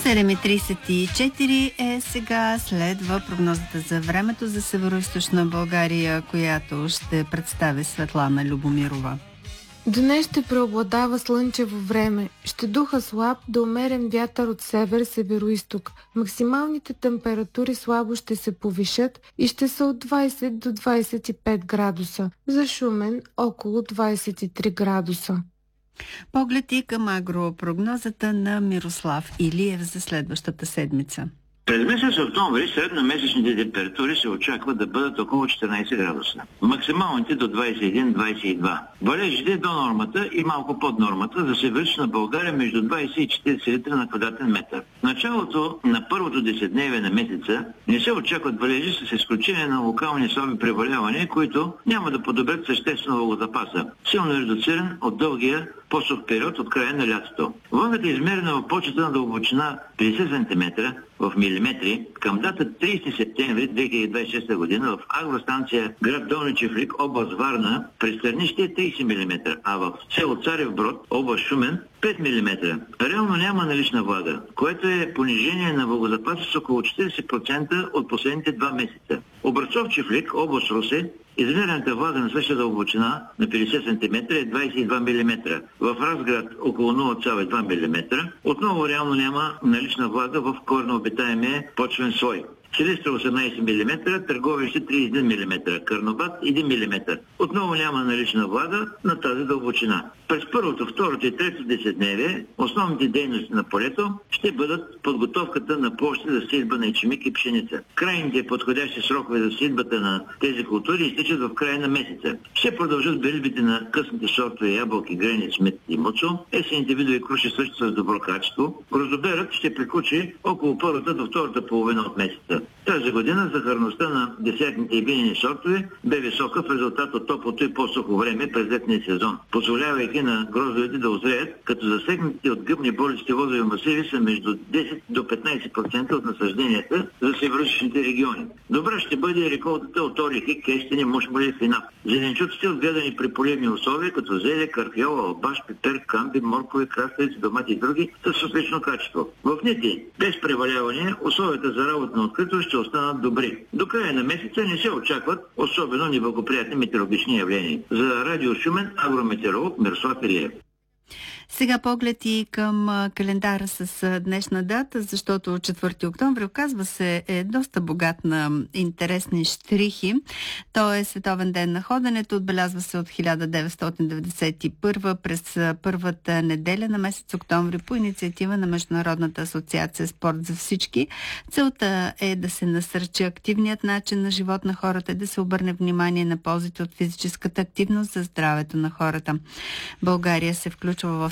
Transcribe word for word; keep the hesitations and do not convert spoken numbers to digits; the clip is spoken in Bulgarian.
седем и тридесет и четири е сега. Следва прогнозата за времето за североизточна България, която ще представи Светлана Любомирова. Днес ще преобладава слънчево време. Ще духа слаб до умерен вятър от север-североизток. Максималните температури слабо ще се повишат и ще са от двадесет до двадесет и пет градуса. За Шумен около двадесет и три градуса. Поглед и към агропрогнозата на Мирослав Илиев за следващата седмица. През месец октомври средномесечните температури се очаква да бъдат около четиринадесет градуса. Максималните до двадесет и един до двадесет и два. Валежите до нормата и малко под нормата за североизточна България между двадесет и четиридесет литра на квадратен метър. В началото на първото десетдневие на месеца не се очакват валежи с изключение на локални слаби превалявания, които няма да подобрят съществено влагозапаса, силно редуциран от дългия по-сух период от края на лятото. Влагата е измерена в почета на дълбочина петдесет сантиметра в милиметри към дата тридесети септември две хиляди двадесет и шеста година в агростанция град Долни Чифлик, област Варна, при Стърнище е тридесет милиметра, а в село Царев Брод, област Шумен, пет милиметра. Реално няма налична влага, което е понижение на влагозапаса с около четиридесет процента от последните два месеца. Образцов Чифлик, област Русе, измерената влага на същата дълбочина на петдесет сантиметра е двадесет и два милиметра. В Разград около нула цяло и две милиметра. Отново реално няма налична влага в корнообитаемия почвен слой. Силистра осемнадесет милиметра, Търговище тридесет и един милиметра, Карнобат един милиметър. Отново няма налична влага на тази дълбочина. През първото, второто и третото десетдневие основните дейности на полето ще бъдат подготовката на площи за сеитба на ечемик и пшеница. Крайните подходящи срокове за сеитбата на тези култури изтичат в края на месеца. Ще продължат беризбите на късните сортове ябълки, грени, смет и муцо, есените видове круши също с добро качество. Гроздоберът ще приключи около първата до втората половина от месеца. Тази година захарността на десертните и винени сортове бе висока в резултат от топлото и по-сухо време през летния сезон, позволявайки на гроздовете да озреят, като засегнатите от гъбни болести лозови масиви са между десет до петнадесет процента от насажденията за североизточните региони. Добра ще бъде реколтата от орехи, кестени, мушмули и финап. Зеленчуците, отгледани при поливни условия, като зеле, карфиол, албаш, пипер, камби, моркови, краставици, домати и други, с отлично качество. В дните без преваляване условията за работа на открито ще останат добри. До края на месеца не се очакват особено неблагоприятни метеорологични явления. За Радио Шумен, агрометеоролог Мирослав Илиев. Сега поглед и към календара с днешна дата, защото четвърти октомври оказва се е доста богат на интересни щрихи. Той е Световен ден на ходенето, отбелязва се от хиляда деветстотин деветдесет и първа през първата неделя на месец октомври по инициатива на Международната асоциация Спорт за всички. Целта е да се насърчи активният начин на живот на хората и да се обърне внимание на ползите от физическата активност за здравето на хората. България се включва в